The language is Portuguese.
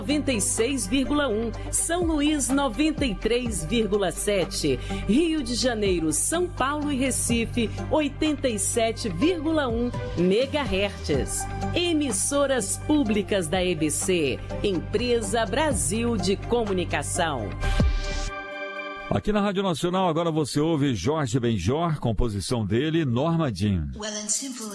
96,1, São Luís 93,7, Rio de Janeiro, São Paulo e Recife 87,1 MHz. Emissoras públicas da EBC, Empresa Brasil de Comunicação. Aqui na Rádio Nacional agora você ouve Jorge Benjor, composição dele, Norma Jean.